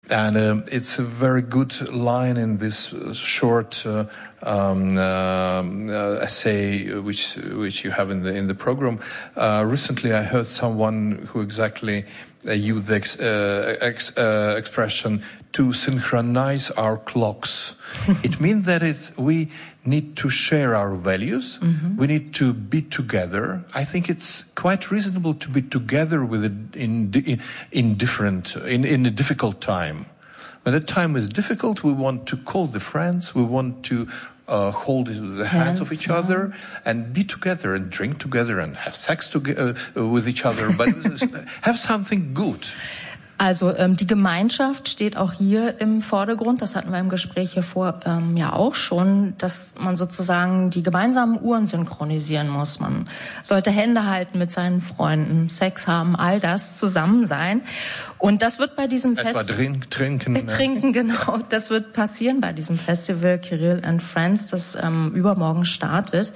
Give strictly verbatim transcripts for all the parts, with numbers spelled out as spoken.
And uh, it's a very good line in this short uh, um, uh, uh, essay which which you have in the in the program. Uh, recently, I heard someone who exactly uh, used the ex, uh, ex, uh, expression to synchronize our clocks. It means that it's we need to share our values. Mm-hmm. We need to be together. I think it's quite reasonable to be together with it in in, in different in, in a difficult time. When the time is difficult, we want to call the friends. We want to uh, hold the hands, hands of each yeah. other and be together and drink together and have sex together uh, with each other. But have something good. Also ähm, die Gemeinschaft steht auch hier im Vordergrund. Das hatten wir im Gespräch hier vor ähm, ja auch schon, dass man sozusagen die gemeinsamen Uhren synchronisieren muss. Man sollte Hände halten mit seinen Freunden, Sex haben, all das zusammen sein. Und das wird bei diesem Festival... Etwa trink, trinken. Äh, trinken, genau. Das wird passieren bei diesem Festival Kirill and Friends, das ähm, übermorgen startet.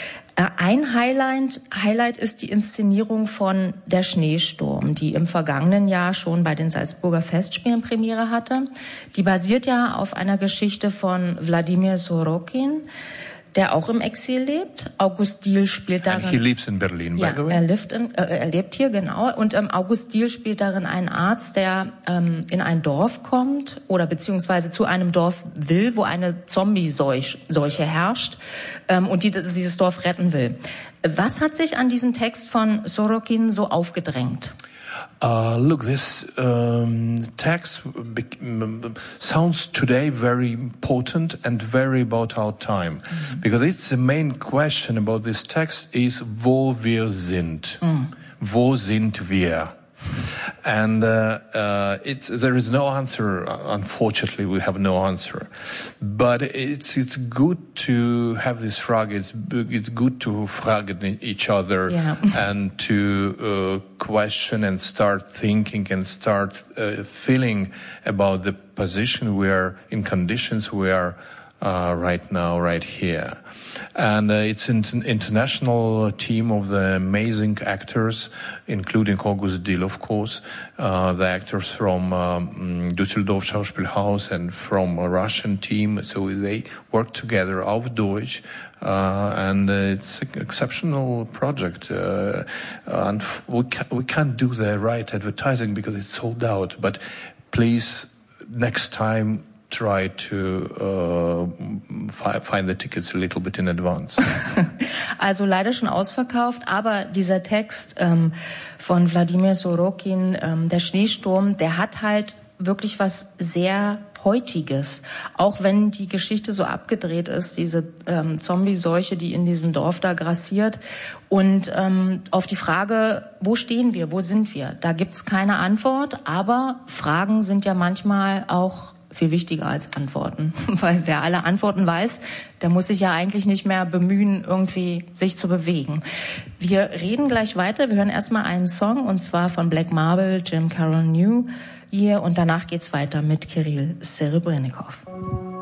Ein Highlight, Highlight ist die Inszenierung von Der Schneesturm, die im vergangenen Jahr schon bei den Salzburger Festspielen Premiere hatte. Die basiert ja auf einer Geschichte von Wladimir Sorokin, der auch im Exil lebt. August Diehl spielt darin... And he lives in Berlin, ja, by the way. Er lebt, in, äh, er lebt hier, genau. Und ähm, August Diehl spielt darin einen Arzt, der ähm, in ein Dorf kommt oder beziehungsweise zu einem Dorf will, wo eine Zombie-Seuche herrscht ähm, und die, dieses Dorf retten will. Was hat sich an diesem Text von Sorokin so aufgedrängt? Uh, look, this um, text be- sounds today very important and very about our time, mm-hmm. because it's the main question about this text is wo wir sind, mm. wo sind wir? And uh, uh, it's, there is no answer. Unfortunately, we have no answer. But it's it's good to have this frage. It's it's good to fragen each other yeah. and to uh, question and start thinking and start uh, feeling about the position we are in, conditions we are uh, right now, right here. And uh, it's an international team of the amazing actors, including August Diehl, of course, uh, the actors from um, Düsseldorf Schauspielhaus and from a Russian team. So they work together auf Deutsch, uh, and uh, it's an exceptional project. Uh, and we, ca- we can't do the right advertising because it's sold out. But please, next time, try to uh, fi- find the tickets a little bit in advance. Also leider schon ausverkauft, aber dieser Text ähm, von Wladimir Sorokin, ähm, Der Schneesturm, der hat halt wirklich was sehr Heutiges. Auch wenn die Geschichte so abgedreht ist, diese ähm, Zombie-Seuche, die in diesem Dorf da grassiert. Und ähm, auf die Frage, wo stehen wir, wo sind wir? Da gibt's keine Antwort, aber Fragen sind ja manchmal auch viel wichtiger als Antworten. Weil wer alle Antworten weiß, der muss sich ja eigentlich nicht mehr bemühen, irgendwie sich zu bewegen. Wir reden gleich weiter. Wir hören erstmal einen Song, und zwar von Black Marble, Jim Carroll New Year, und danach geht's weiter mit Kirill Serebrennikov.